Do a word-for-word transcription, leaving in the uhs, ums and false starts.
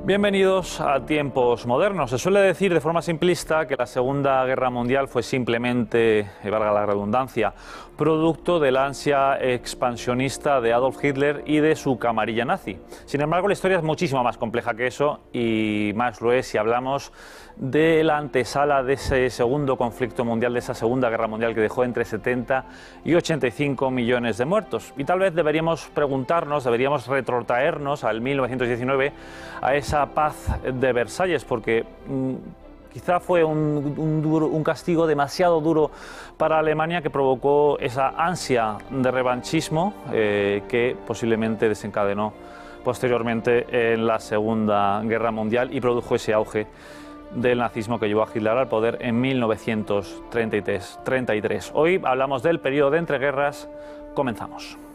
Bienvenidos a tiempos modernos. Se suele decir de forma simplista que la Segunda Guerra Mundial fue simplemente, y valga la redundancia, producto de la ansia expansionista de Adolf Hitler y de su camarilla nazi. Sin embargo, la historia es muchísimo más compleja que eso y más lo es si hablamos de la antesala de ese segundo conflicto mundial, de esa Segunda Guerra Mundial que dejó entre setenta y ochenta y cinco millones de muertos. Y tal vez deberíamos preguntarnos, deberíamos retrotraernos al mil novecientos diecinueve, a esa paz de Versalles, porque mmm, quizá fue un, un, duro, un castigo demasiado duro para Alemania que provocó esa ansia de revanchismo eh, que posiblemente desencadenó posteriormente en la Segunda Guerra Mundial y produjo ese auge del nazismo que llevó a Hitler al poder en mil novecientos treinta y tres. Hoy hablamos del periodo de entreguerras. Comenzamos.